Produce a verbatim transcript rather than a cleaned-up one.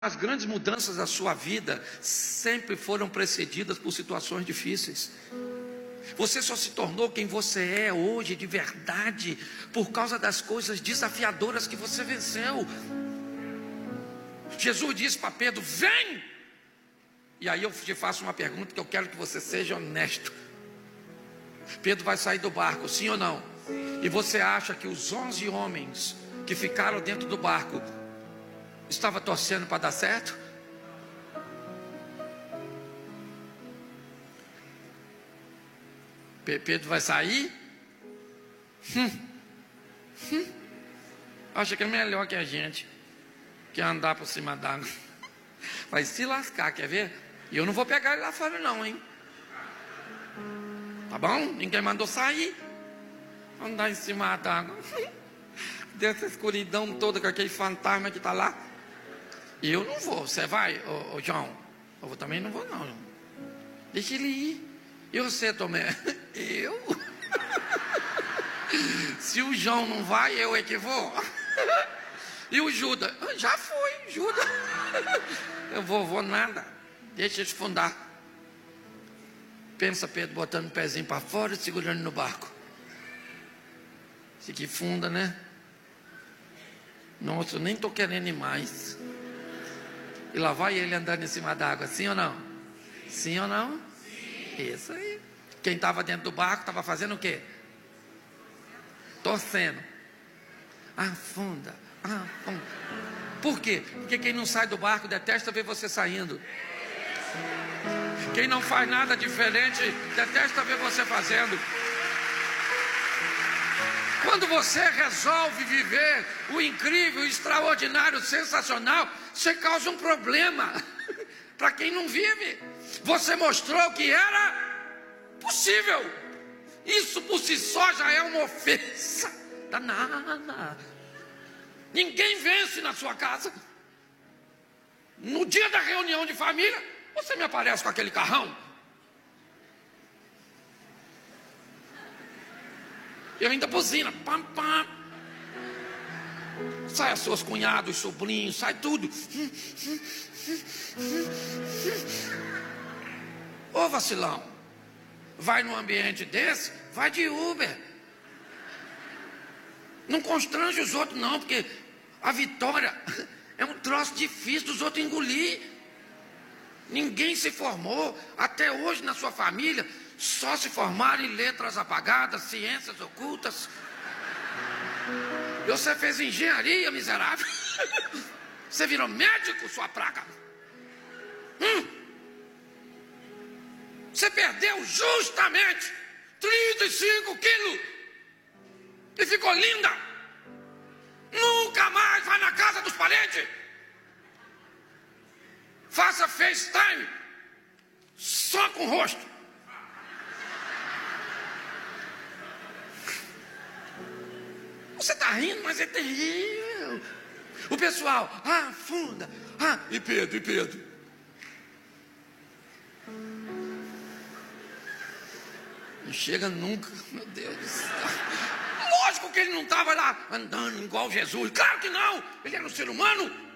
As grandes mudanças da sua vida sempre foram precedidas por situações difíceis. Você só se tornou quem você é hoje de verdade por causa das coisas desafiadoras que você venceu. Jesus disse para Pedro: vem! E aí eu te faço uma pergunta que eu quero que você seja honesto. Pedro vai sair do barco, sim ou não? E você acha que os onze homens que ficaram dentro do barco estava torcendo para dar certo? Pedro vai sair? Hum. Hum. Acha que é melhor que a gente, que andar por cima d'água. Vai se lascar, quer ver? E eu não vou pegar ele lá fora não, hein? Tá bom? Ninguém mandou sair. Andar em cima d'água. Dessa escuridão toda com aquele fantasma que está lá. E eu não vou. Você vai, ô, ô João? Eu também não vou não. Deixa ele ir. E você, Tomé? Eu? Se o João não vai, eu é que vou. E o Judas? Já foi, Judas. Eu vou, vou nada. Deixa ele afundar. Pensa Pedro botando o pezinho para fora e segurando no barco. Esse aqui funda, né? Nossa, eu nem estou querendo ir mais. E lá vai ele andando em cima d'água, sim ou não? Sim ou não? Sim. Isso aí. Quem estava dentro do barco estava fazendo o quê? Torcendo. Afunda, afunda. Por quê? Porque quem não sai do barco detesta ver você saindo. Quem não faz nada diferente detesta ver você fazendo. Quando você resolve viver o incrível, o extraordinário, o sensacional, você causa um problema para quem não vive. Você mostrou que era possível. Isso por si só já é uma ofensa danada. Ninguém vence na sua casa. No dia da reunião de família, você me aparece com aquele carrão. Eu ainda buzina, pam, pam. Sai as suas cunhados, sobrinhos, sai tudo. Ô vacilão, vai num ambiente desse, vai de Uber. Não constrange os outros não, porque a vitória é um troço difícil dos outros engolir. Ninguém se formou até hoje na sua família. Só se formaram em letras apagadas, ciências ocultas. Você fez engenharia, miserável. Você virou médico, sua praga. Hum. Você perdeu justamente trinta e cinco quilos. E ficou linda. Nunca mais vai na casa dos parentes. Faça FaceTime só com o rosto. Você está rindo, mas é terrível. O pessoal, ah, afunda. Ah, e Pedro, e Pedro? Não chega nunca, meu Deus do céu. Lógico que ele não estava lá andando igual Jesus. Claro que não, ele era um ser humano.